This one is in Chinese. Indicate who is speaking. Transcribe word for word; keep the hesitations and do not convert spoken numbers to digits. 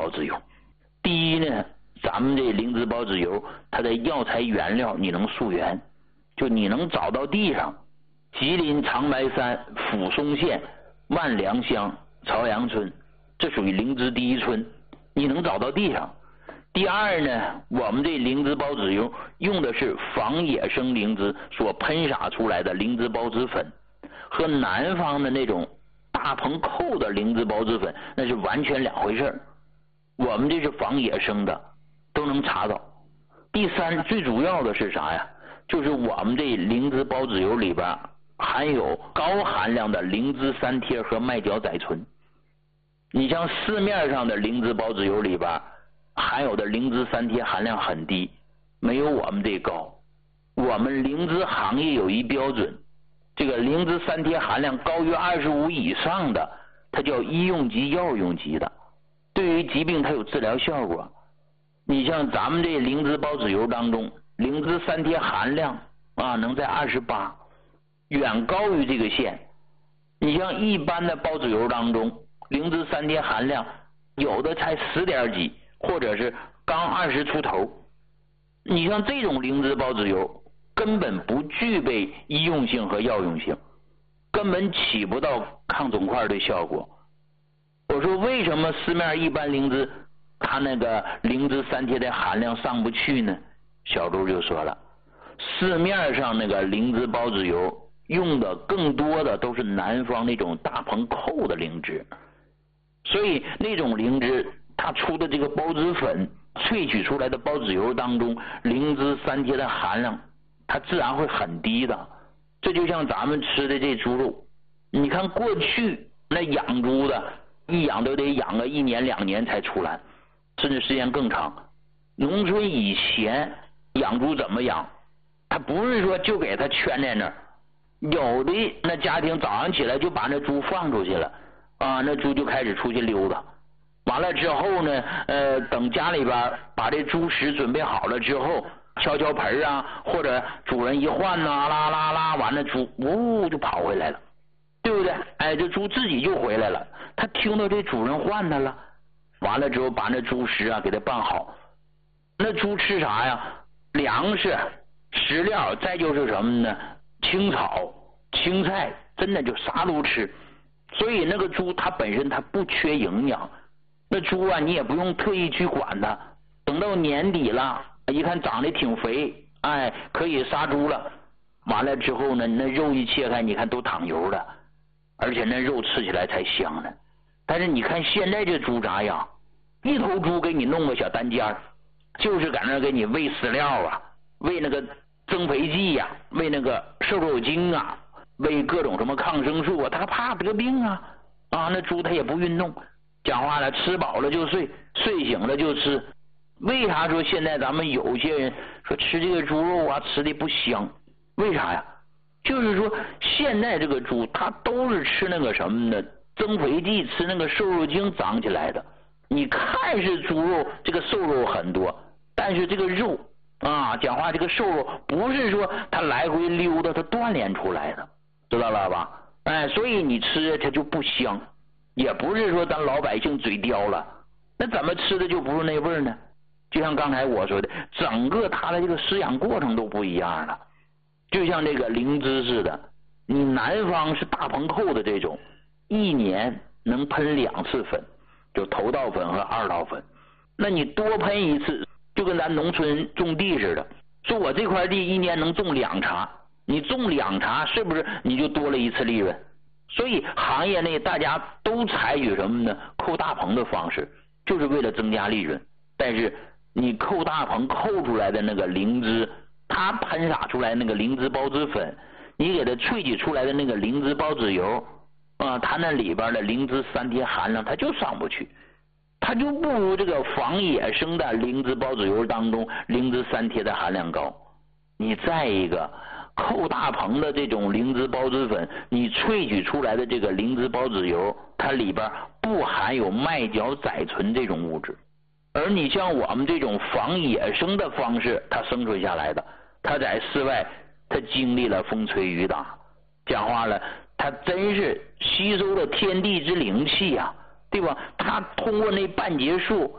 Speaker 1: 孢子油。第一呢，咱们这灵芝孢子油，它的药材原料你能溯源，就你能找到地上，吉林长白山抚松县万良乡朝阳村，这属于灵芝第一村，你能找到地上。第二呢，我们这灵芝孢子油用的是仿野生灵芝所喷洒出来的灵芝孢子粉，和南方的那种大棚扣的灵芝孢子粉那是完全两回事。我们这是仿野生的，都能查到。第三，最主要的是啥呀？就是我们这灵芝孢子油里边含有高含量的灵芝三萜和麦角甾醇。你像市面上的灵芝孢子油里边含有的灵芝三萜含量很低，没有我们这高。我们灵芝行业有一标准，这个灵芝三萜含量高于二十五以上的，它叫医用级药用级的，对于疾病它有治疗效果。你像咱们这灵芝孢子油当中，灵芝三萜含量啊能在二十八，远高于这个线。你像一般的孢子油当中，灵芝三萜含量有的才十点几，或者是刚二十出头。你像这种灵芝孢子油根本不具备医用性和药用性，根本起不到抗肿块的效果。我说为什么市面一般灵芝它那个灵芝三萜的含量上不去呢？小周就说了，市面上那个灵芝孢子油用的更多的都是南方那种大棚扣的灵芝，所以那种灵芝它出的这个孢子粉萃取出来的孢子油当中，灵芝三萜的含量它自然会很低的。这就像咱们吃的这猪肉，你看过去那养猪的一养都得养个一年两年才出来，甚至时间更长。农村以前养猪怎么养？他不是说就给它圈在那儿，有的那家庭早上起来就把那猪放出去了啊，那猪就开始出去溜达。完了之后呢，呃，等家里边把这猪食准备好了之后，敲敲盆啊，或者主人一换呐，啦啦啦，完了猪呜就跑回来了，对不对？哎，这猪自己就回来了，他听到这主人唤他了，完了之后把那猪食啊给他拌好。那猪吃啥呀？粮食、食料，再就是什么呢？青草、青菜，真的就啥都吃。所以那个猪它本身它不缺营养。那猪啊，你也不用特意去管它，等到年底了，一看长得挺肥，哎，可以杀猪了。完了之后呢，那肉一切开，你看都淌油了，而且那肉吃起来才香呢。但是你看现在这猪咋样？一头猪给你弄个小单间，就是搁那给你喂饲料啊，喂那个增肥剂呀、啊，喂那个瘦肉精啊，喂各种什么抗生素啊，他怕得病啊啊！那猪它也不运动。讲话了，吃饱了就睡，睡醒了就吃。为啥说现在咱们有些人说吃这个猪肉啊吃的不香？为啥呀？就是说现在这个猪它都是吃那个什么呢？增肥剂，吃那个瘦肉精长起来的。你看是猪肉，这个瘦肉很多，但是这个肉啊，讲话这个瘦肉不是说它来回溜达它锻炼出来的，知道了吧？哎，所以你吃它就不香。也不是说咱老百姓嘴刁了，那怎么吃的就不是那味儿呢？就像刚才我说的，整个它的这个饲养过程都不一样了。就像这个灵芝似的，你南方是大棚扣的这种，一年能喷两次粉，就头道粉和二道粉。那你多喷一次，就跟咱农村种地似的，说我这块地一年能种两茬，你种两茬是不是你就多了一次利润？所以行业内大家都采取什么呢？扣大棚的方式，就是为了增加利润。但是你扣大棚扣出来的那个灵芝，它喷洒出来那个灵芝孢子粉，你给它萃取出来的那个灵芝孢子油啊，它那里边的灵芝三萜含量它就上不去，它就不如这个仿野生的灵芝孢子油当中灵芝三萜的含量高。你再一个扣大棚的这种灵芝孢子粉，你萃取出来的这个灵芝孢子油，它里边不含有麦角甾醇这种物质。而你像我们这种仿野生的方式，它生存下来的，它在室外，它经历了风吹雨打，讲话了，它真是吸收了天地之灵气啊，对吧？它通过那半截树，